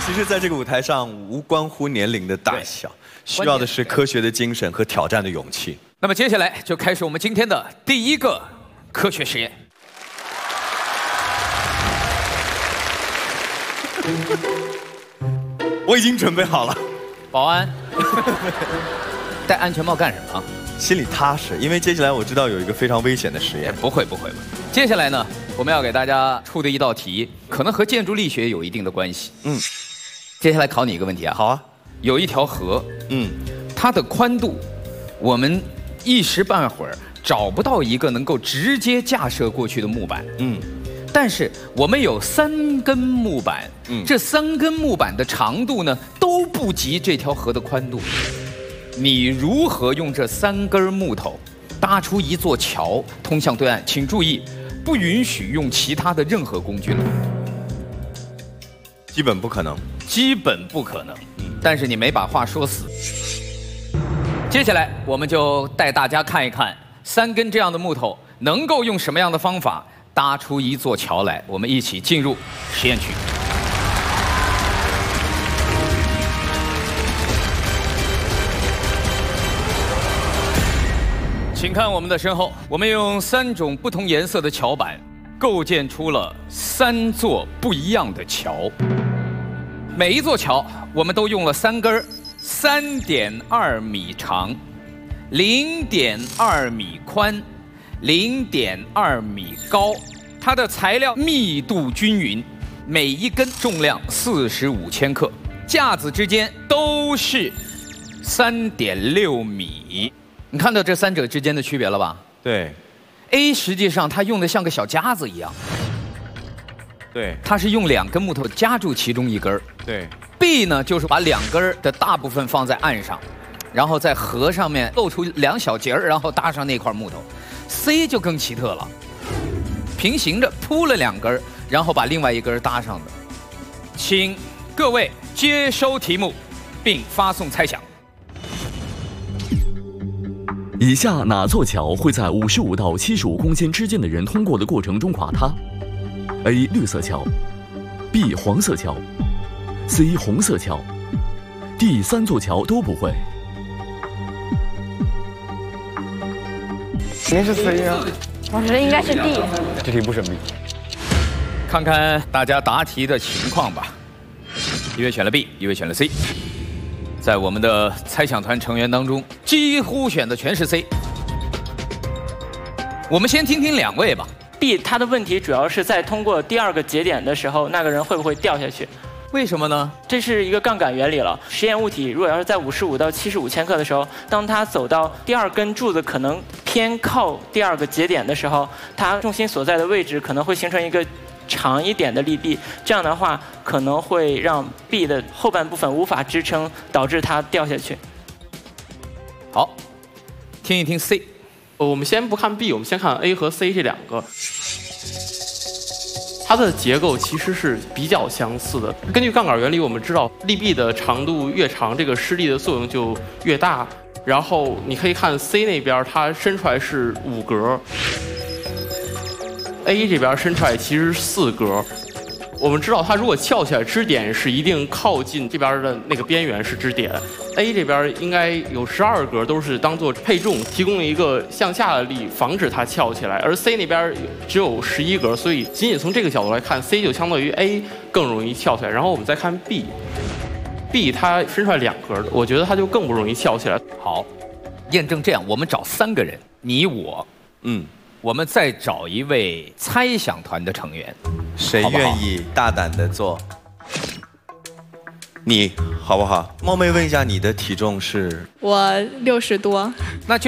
其实，在这个舞台上，无关乎年龄的大小，需要的是科学的精神和挑战的勇气。 那么接下来就开始我们今天的第一个科学实验。 我已经准备好了。 保安，戴安全帽干什么？ 心里踏实，因为接下来我知道有一个非常危险的实验。 不会。接下来呢，我们要给大家出的一道题，可能和建筑力学有一定的关系。接下来考你一个问题啊。 好啊。 有一条河，它的宽度，我们一时半会儿找不到一个能够直接架设过去的木板。但是我们有3根木板，这3根木板的长度呢都不及这条河的宽度。你如何用这3根木头搭出一座桥通向对岸？请注意，不允许用其他的任何工具了。 基本不可能。 基本不可能。但是你没把话说死。接下来我们就带大家看一看3根这样的木头能够用什么样的方法搭出一座桥来。我们一起进入实验区。请看我们的身后，我们用3种不同颜色的桥板构建出了3座不一样的桥。每一座桥我们都用了3根3.2米长、0.2米宽、0.2米高，它的材料密度均匀，每一根重量45千克，架子之间都是3.6米。你看到这3者之间的区别了吧？ 对。 A 实际上它用的像个小夹子一样。 对， 它是用2根木头夹住其中1根。 对 ，B 呢就是把2根的大部分放在岸上，然后在河上面露出2小节儿，然后搭上那块木头。C 就更奇特了，平行着铺了2根，然后把另外1根搭上的。请各位接收题目，并发送猜想。 以下哪座桥会在55到75公斤之间的人通过的过程中垮塌？ A 绿色桥 ，B 黄色桥 ，C 红色桥 ，D 3座桥都不会。 肯定是 C 啊！ 我觉得应该是 D。 这题不神秘。 看看大家答题的情况吧。一位选了 B， 一位选了 C。在我们的猜想团成员当中，几乎选的全是 C。我们先听听2位吧。 B 它的问题主要是在通过第2个节点的时候，那个人会不会掉下去？ 为什么呢？ 这是一个杠杆原理了。实验物体如果要是在55到75千克的时候，当它走到第2根柱子可能偏靠第2个节点的时候，它重心所在的位置可能会形成一个长一点的力臂，这样的话可能会让 B 的后半部分无法支撑，导致它掉下去。 好，听一听 C。 我们先不看 B， 我们先看 A 和 C 这2个，它的结构其实是比较相似的。根据杠杆原理，我们知道力臂的长度越长，这个施力的作用就越大。然后你可以看 C 那边，它伸出来是5格 ，A 这边伸出来其实是4格。我们知道它如果翘起来，支点是一定靠近这边的那个边缘是支点。A 这边应该有12格，都是当做配重，提供了一个向下的力，防止它翘起来。而 C 那边只有11格，所以仅仅从这个角度来看 ，C 就相当于 A 更容易翘起来。然后我们再看 B， 它伸出来2格，我觉得它就更不容易翘起来。 好，验证这样，我们找3个人，你我，我们再找一位猜想团的成员， 谁愿意大胆的做？你好不好？冒昧问一下，你的体重是？ 我60多。 那就。